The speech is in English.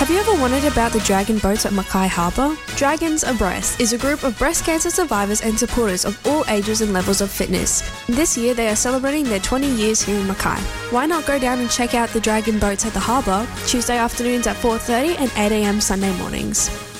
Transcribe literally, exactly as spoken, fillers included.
Have you ever wondered about the Dragon Boats at Mackay Harbour? Dragons Abreast is a group of breast cancer survivors and supporters of all ages and levels of fitness. This year they are celebrating their twenty years here in Mackay. Why not go down and check out the Dragon Boats at the harbour Tuesday afternoons at four thirty and eight a m Sunday mornings.